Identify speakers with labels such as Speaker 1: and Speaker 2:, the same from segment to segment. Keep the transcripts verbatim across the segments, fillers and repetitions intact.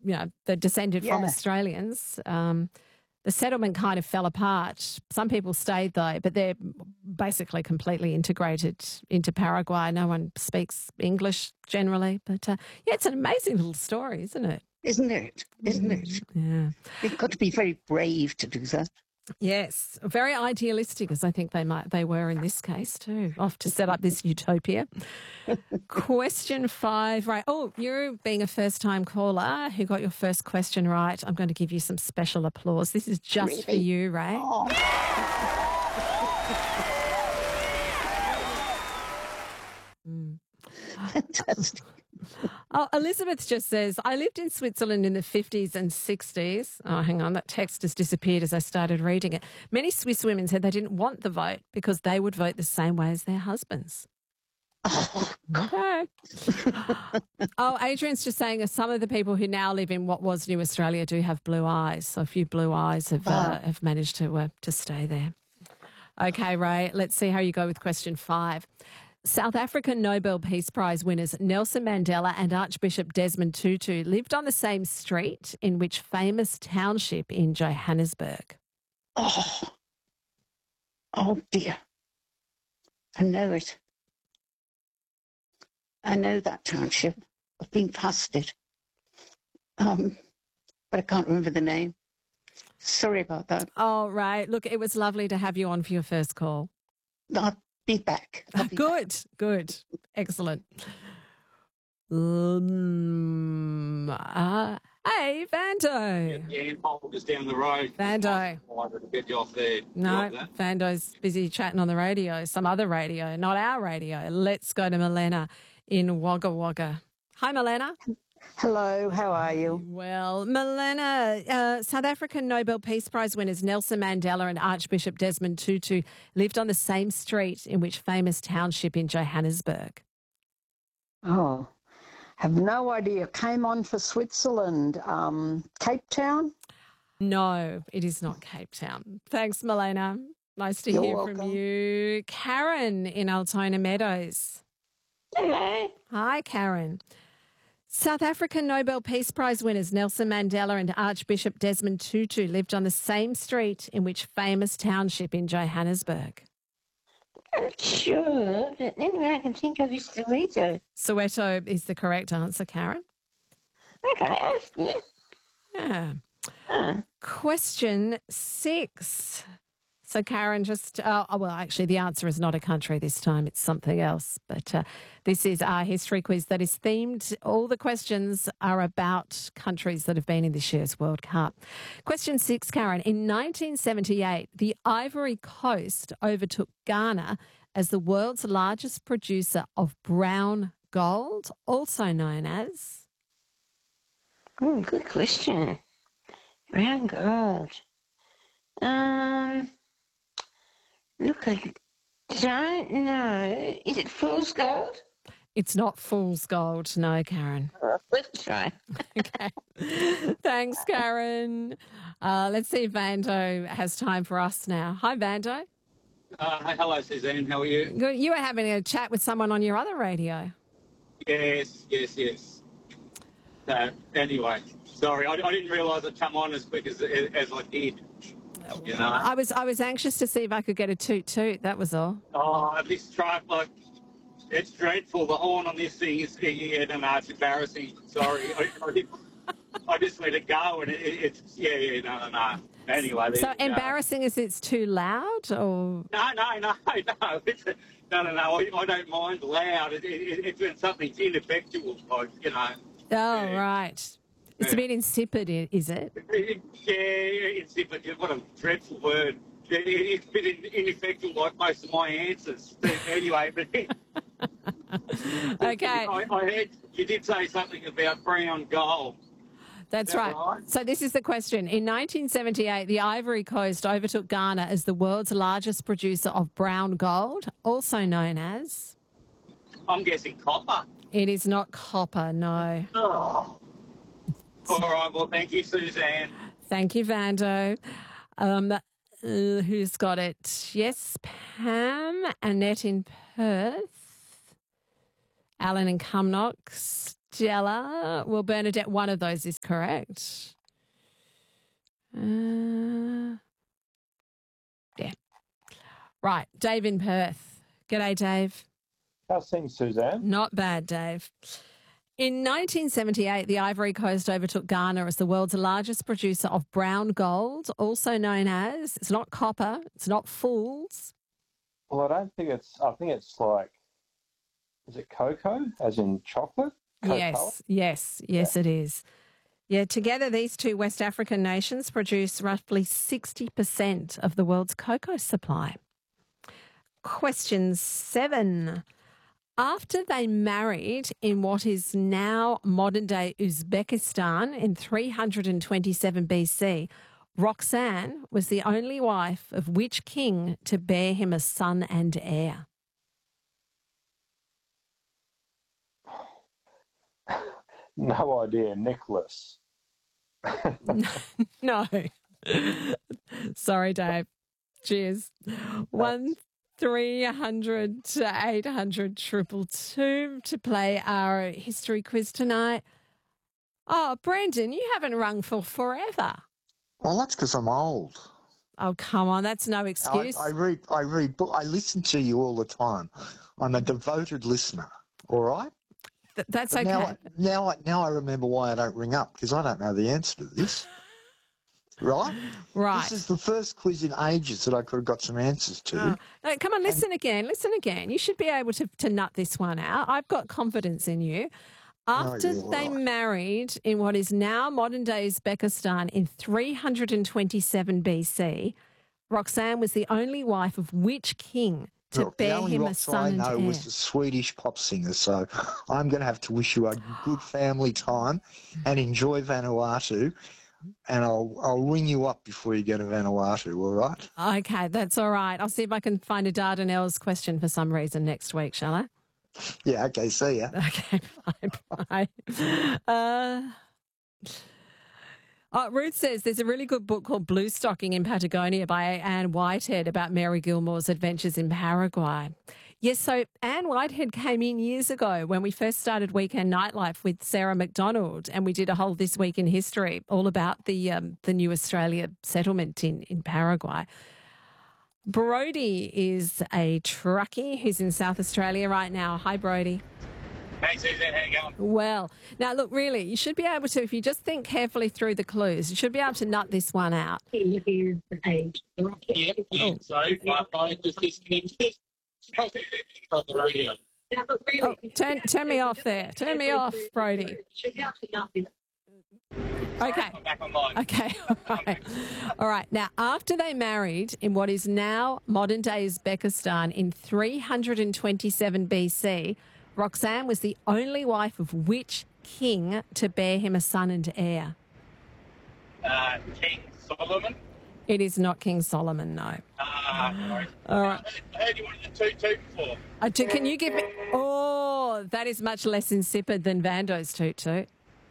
Speaker 1: you know, they're descended from
Speaker 2: Yeah.
Speaker 1: Australians. Um, the settlement kind of fell apart. Some people stayed though, but they're basically completely integrated into Paraguay. No one speaks English generally, but uh, yeah, it's an amazing little story, isn't it?
Speaker 2: Isn't it? Isn't it?
Speaker 1: Yeah.
Speaker 2: You've got to be very brave to do that.
Speaker 1: Yes, very idealistic, as I think they might they were in this case too. Off to set up this utopia. Question five, right? Oh, you're being a first-time caller who got your first question right. I'm going to give you some special applause. This is just for
Speaker 2: Really?
Speaker 1: you, Ray.
Speaker 2: Oh, fantastic.
Speaker 1: Oh, Elizabeth just says, I lived in Switzerland in the fifties and sixties. Oh, hang on, that text has disappeared as I started reading it. Many Swiss women said they didn't want the vote because they would vote the same way as their husbands.
Speaker 2: Oh,
Speaker 1: Okay. Oh, Adrian's just saying uh, some of the people who now live in what was New Australia do have blue eyes. So a few blue eyes have, uh, have managed to, uh, to stay there. Okay, Ray, let's see how you go with question five. South African Nobel Peace Prize winners Nelson Mandela and Archbishop Desmond Tutu lived on the same street in which famous township in Johannesburg?
Speaker 2: oh, oh dear. I know it. I know that township. I've been past it. Um, but I can't remember the name. Sorry about that.
Speaker 1: Oh, right. Look, it was lovely to have you on for your first call.
Speaker 2: I'll be back. I'll be
Speaker 1: Good,
Speaker 2: back.
Speaker 1: good. Excellent. Um, uh, hey, Vando.
Speaker 3: Yeah, Paul is down the road.
Speaker 1: Vando.
Speaker 3: I would get you off there. You
Speaker 1: No,
Speaker 3: like that?
Speaker 1: Vando's busy chatting on the radio, some other radio, not our radio. Let's go to Milena in Wagga Wagga. Hi, Milena.
Speaker 4: Hello, how are you?
Speaker 1: Well, Milena, uh, South African Nobel Peace Prize winners Nelson Mandela and Archbishop Desmond Tutu lived on the same street in which famous township in Johannesburg?
Speaker 4: Oh, have no idea. Came on for Switzerland, um, Cape Town.
Speaker 1: No, it is not Cape Town. Thanks, Milena. Nice to
Speaker 4: You're
Speaker 1: hear from
Speaker 4: welcome.
Speaker 1: you. Karen in Altona Meadows.
Speaker 5: Hello.
Speaker 1: Hi, Karen. South African Nobel Peace Prize winners Nelson Mandela and Archbishop Desmond Tutu lived on the same street in which famous township in Johannesburg?
Speaker 5: I'm sure, but the only one I can think of is Soweto.
Speaker 1: Soweto is the correct answer, Karen.
Speaker 5: Okay, yeah.
Speaker 1: Yeah.
Speaker 5: Uh,
Speaker 1: Question six. So, Karen, just, uh, oh, well, actually, the answer is not a country this time. It's something else. But uh, this is our history quiz that is themed. All the questions are about countries that have been in this year's World Cup. Question six, Karen. In nineteen seventy-eight, the Ivory Coast overtook Ghana as the world's largest producer of brown gold, also known as...
Speaker 5: oh, good question. Brown gold. Um, look, I don't know. Is it fool's gold?
Speaker 1: It's not fool's gold, no, Karen.
Speaker 5: Oh, let's try.
Speaker 1: Okay. Thanks, Karen. Uh, let's see if Vando has time for us now. Hi, Vando.
Speaker 3: Uh, hey, hello, Suzanne. How are you?
Speaker 1: Good. You were having a chat with someone on your other radio.
Speaker 3: Yes, yes, yes. So, anyway, sorry, I, I didn't realise I'd come on as quick as, as I did. You know?
Speaker 1: I was I was anxious to see if I could get a toot toot. That was all.
Speaker 3: Oh, this truck, like, it's dreadful. The horn on this thing is, yeah, no, no, it's embarrassing. Sorry. I, I, I just let it go, and it, it, it's, yeah, yeah, no, no, no. Anyway, there
Speaker 1: So
Speaker 3: you go.
Speaker 1: embarrassing as it's too loud, or
Speaker 3: No, no, no, no. It's a, no, no, no. I, I don't mind loud. It, it, it's when something's ineffectual, like, you know.
Speaker 1: oh
Speaker 3: Yeah.
Speaker 1: right, it's a bit insipid, i- is it?
Speaker 3: It, yeah, insipid. What a dreadful word. It, it, it's a bit in, ineffectual, like most of my answers. Anyway, but
Speaker 1: Okay,
Speaker 3: I, I heard you did say something about brown gold.
Speaker 1: that's
Speaker 3: that
Speaker 1: right.
Speaker 3: right?
Speaker 1: So this is the question. In nineteen seventy-eight, the Ivory Coast overtook Ghana as the world's largest producer of brown gold, also known as...
Speaker 3: I'm guessing copper.
Speaker 1: It is not copper, no.
Speaker 3: Oh. All right, well, thank you, Suzanne.
Speaker 1: Thank you, Vando. Um, uh, who's got it? Yes, Pam, Annette in Perth, Alan in Cumnock, Stella. Well, Bernadette, one of those is correct. Uh, yeah. Right, Dave in Perth. G'day, Dave.
Speaker 6: How's things, Suzanne?
Speaker 1: Not bad, Dave. In nineteen seventy-eight, the Ivory Coast overtook Ghana as the world's largest producer of brown gold, also known as, it's not copper, it's not fools.
Speaker 6: Well, I don't think it's, I think it's like, is it cocoa, as in chocolate? Cocoa?
Speaker 1: Yes, yes, yes, yeah. It is. Yeah, together these two West African nations produce roughly sixty percent of the world's cocoa supply. Question seven. After they married in what is now modern-day Uzbekistan in three hundred twenty-seven B C, Roxanne was the only wife of which king to bear him a son and heir?
Speaker 6: No idea, Nicholas.
Speaker 1: No. Sorry, Dave. Cheers. One three hundred to eight hundred triple two to play our history quiz tonight. Oh, Brendan, you haven't rung for forever.
Speaker 7: Well, that's because I'm old.
Speaker 1: Oh, come on, that's no excuse.
Speaker 7: I, I read, I read, book. I listen to you all the time. I'm a devoted listener. All right.
Speaker 1: Th- that's
Speaker 7: but
Speaker 1: okay.
Speaker 7: Now, I, now, I, now I remember why I don't ring up, because I don't know the answer to this. Right?
Speaker 1: Right.
Speaker 7: This is the first quiz in ages that I could have got some answers to.
Speaker 1: Oh. No, come on, listen and, again. Listen again. You should be able to, to nut this one out. I've got confidence in you. After
Speaker 7: oh,
Speaker 1: they
Speaker 7: right.
Speaker 1: married in what is now modern-day Uzbekistan in three hundred twenty-seven B C, Roxanne was the only wife of which king to
Speaker 7: Look,
Speaker 1: bear
Speaker 7: the only
Speaker 1: him a
Speaker 7: Roxanne
Speaker 1: son
Speaker 7: I
Speaker 1: and
Speaker 7: know
Speaker 1: heir?
Speaker 7: was the Swedish pop singer, so I'm going to have to wish you a good family time and enjoy Vanuatu. And I'll I'll ring you up before you get to Vanuatu, all right?
Speaker 1: Okay, that's all right. I'll see if I can find a Dardanelles question for some reason next week, shall I?
Speaker 7: Yeah, okay, see ya.
Speaker 1: Okay, bye. Bye. Uh, oh, Ruth says there's a really good book called Blue Stocking in Patagonia by Anne Whitehead about Mary Gilmore's adventures in Paraguay. Yes, so Anne Whitehead came in years ago when we first started Weekend Nightlife with Sarah McDonald, and we did a whole This Week in History all about the um, the New Australia settlement in, in Paraguay. Brody is a truckie who's in South Australia right now. Hi, Brody.
Speaker 3: Hey, Susan, how you going?
Speaker 1: Well, now look, really, you should be able to, if you just think carefully through the clues, you should be able to nut this one out.
Speaker 3: Yeah, yeah. So, I, I just disconnected on the radio.
Speaker 1: Oh, turn, turn me off there. Turn me off, Brody. Okay.
Speaker 3: I'm back online.
Speaker 1: Okay. All right. All right. Now, after they married in what is now modern-day Uzbekistan in three hundred twenty-seven B C, Roxanne was the only wife of which king to bear him a son and heir?
Speaker 3: Uh, King Solomon.
Speaker 1: It is not King Solomon, no.
Speaker 3: Ah, sorry.
Speaker 1: All right.
Speaker 3: I heard you wanted a toot-toot before.
Speaker 1: Uh, do- can you give me... Oh, that is much less insipid than Vando's toot-toot.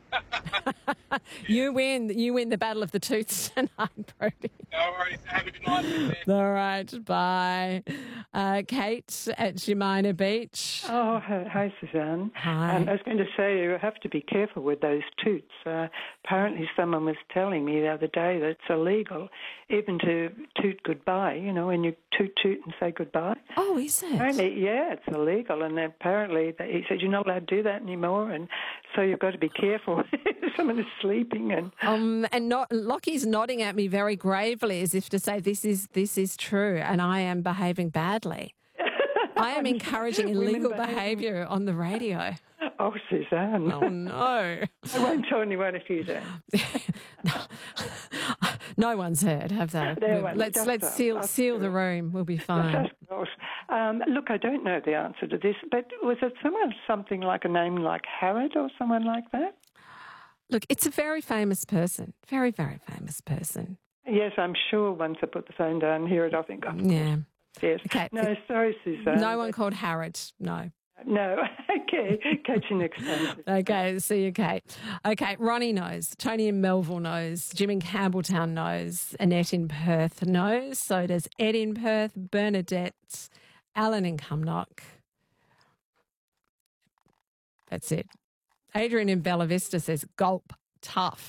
Speaker 1: You win. You win the battle of the toots tonight, Brody.
Speaker 3: No worries. Have a good night.
Speaker 1: All right. Bye. Uh, Kate at Jemina Beach.
Speaker 8: Oh, hi, hi Suzanne.
Speaker 1: Hi.
Speaker 8: Um, I was going to say you have to be careful with those toots. Uh, apparently someone was telling me the other day that it's illegal even to toot goodbye, you know, when you toot toot and say goodbye.
Speaker 1: Oh, is it?
Speaker 8: Apparently, yeah, it's illegal. And apparently they, he said you're not allowed to do that anymore. And so you've got to be careful. Someone is sleeping and...
Speaker 1: Um, and not, Lockie's nodding at me very gravely as if to say this is this is true and I am behaving badly. I am encouraging illegal behaviour on the radio.
Speaker 8: Oh, Suzanne.
Speaker 1: Oh, no.
Speaker 8: I won't tell anyone if you do.
Speaker 1: no. No one's heard, have they?
Speaker 8: No,
Speaker 1: let's
Speaker 8: just
Speaker 1: let's
Speaker 8: us.
Speaker 1: seal
Speaker 8: Us
Speaker 1: seal
Speaker 8: two.
Speaker 1: the room. We'll be fine.
Speaker 8: Of course. Um, look, I don't know the answer to this, but was it someone something like a name like Harrod or someone like that?
Speaker 1: Look, it's a very famous person. Very, very famous person.
Speaker 8: Yes, I'm sure once I put the phone down, hear it, I think, oh,
Speaker 1: Yeah.
Speaker 8: yes.
Speaker 1: Okay.
Speaker 8: No, sorry, Suzanne.
Speaker 1: No one called Harrod. No.
Speaker 8: No. Okay. Catch you next time.
Speaker 1: Okay, see you, Kate. Okay, Ronnie knows. Tony in Melville knows. Jim in Campbelltown knows. Annette in Perth knows. So does Ed in Perth, Bernadette, Alan in Cumnock. That's it. Adrian in Bella Vista says gulp, tough.